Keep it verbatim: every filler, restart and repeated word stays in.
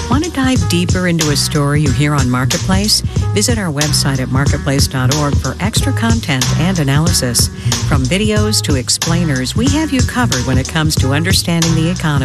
Want to dive deeper into a story you hear on Marketplace? Visit our website at marketplace dot org for extra content and analysis. From videos to explainers, we have you covered when it comes to understanding the economy.